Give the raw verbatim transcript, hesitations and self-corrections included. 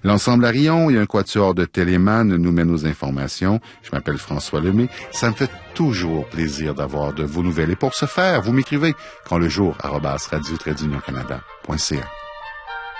L'Ensemble Arion et un quatuor de Téléman nous mènent aux informations. Je m'appelle François Lemay. Ça me fait toujours plaisir d'avoir de vos nouvelles. Et pour ce faire, vous m'écrivez quand le jour arobase radio trait d'union canada point c a.